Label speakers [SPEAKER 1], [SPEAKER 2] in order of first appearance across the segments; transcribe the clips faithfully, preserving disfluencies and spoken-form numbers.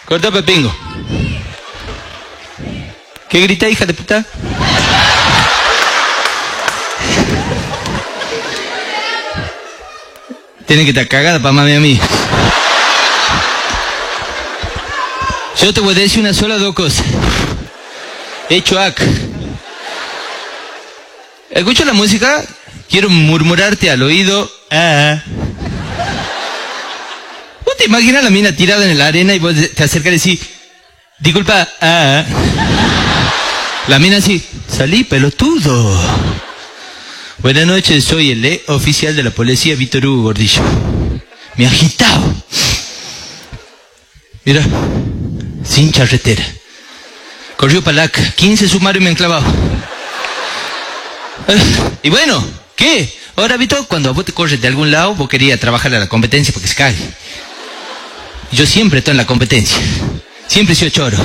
[SPEAKER 1] Corta Pepingo. ¿Qué grita, hija de puta? Tiene que estar cagada para mami a mí. Yo te voy a decir una sola dos cosas. Hecho ac. Escucho la música, quiero murmurarte al oído. Ah. ¿Vos te imaginas la mina tirada en la arena y vos te acercas y decís, disculpa, ah. La mina así, salí pelotudo. Buenas noches, soy el E oficial de la policía Víctor Hugo Gordillo. Me ha agitado. Mira, sin charretera. Corrió palaca, quince sumarios me han clavado. Uh, y bueno, ¿qué? Ahora, Víctor, cuando vos te corres de algún lado, vos querías trabajar a la competencia porque se cae. Yo siempre estoy en la competencia. Siempre he sido choro.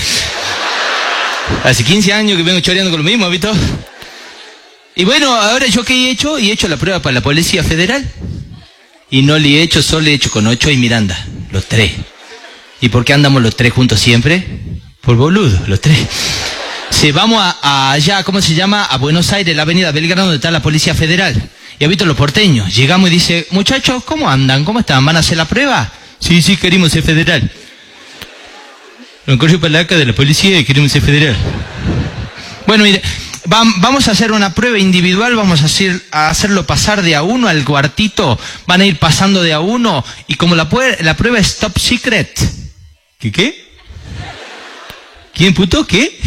[SPEAKER 1] Hace quince años que vengo choreando con lo mismo, Víctor. Y bueno, ahora yo qué he hecho, y he hecho la prueba para la Policía Federal. Y no le he hecho, solo le he hecho con Ocho y Miranda, los tres. ¿Y por qué andamos los tres juntos siempre? Por boludo, los tres. Si vamos a, a allá, ¿cómo se llama? A Buenos Aires, la avenida Belgrano, donde está la Policía Federal. Y ha visto los porteños. Llegamos y dice, muchachos, ¿cómo andan? ¿Cómo están? ¿Van a hacer la prueba? Sí, sí, queremos ser federal. Nos corrió palaca de la policía y queremos ser federal. Bueno, mire, va, vamos a hacer una prueba individual, vamos a, hacer, a hacerlo pasar de a uno al cuartito, van a ir pasando de a uno, y como la, la prueba es top secret. ¿Qué qué? ¿Quién puto qué?